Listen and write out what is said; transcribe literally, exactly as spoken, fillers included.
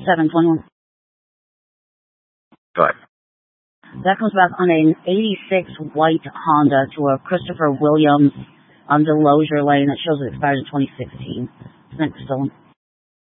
seven twenty-one. Go ahead. That comes back on an eighty-six white Honda to a Christopher Williams on Delosier Lane. That shows it expired in twenty sixteen. Isn't that stolen?